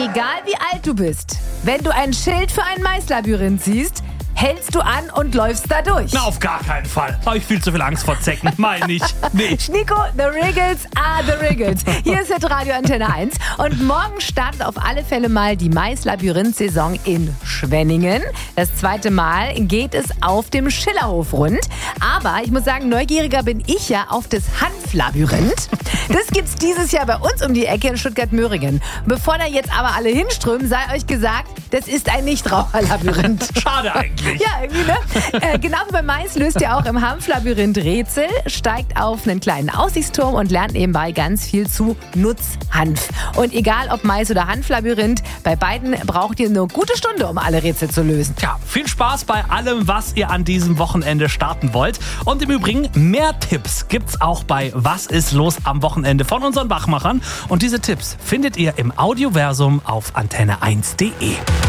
Egal wie alt du bist, wenn du ein Schild für ein Maislabyrinth siehst, hältst du an und läufst da durch. Na, auf gar keinen Fall. Habe ich viel zu viel Angst vor Zecken. Meine ich nicht. Schnico, the Riggles are the Riggles. Hier ist Radio Antenne 1 und morgen startet auf alle Fälle mal die Maislabyrinth-Saison in Schwenningen. Das zweite Mal geht es auf dem Schillerhof rund. Aber ich muss sagen, neugieriger bin ich ja auf das Hanflabyrinth. Das gibt's dieses Jahr bei uns um die Ecke in Stuttgart-Möhringen. Bevor da jetzt aber alle hinströmen, sei euch gesagt, das ist ein Nichtraucherlabyrinth. Schade eigentlich. Ja, irgendwie, ne? Genau wie beim Mais löst ihr auch im Hanflabyrinth Rätsel, steigt auf einen kleinen Aussichtsturm und lernt nebenbei ganz viel zu Nutzhanf. Und egal ob Mais oder Hanflabyrinth, bei beiden braucht ihr eine gute Stunde, um alle Rätsel zu lösen. Ja, viel Spaß bei allem, was ihr an diesem Wochenende starten wollt. Und im Übrigen, mehr Tipps gibt's auch bei Was ist los am Wochenende von unseren Wachmachern. Und diese Tipps findet ihr im Audioversum auf antenne1.de.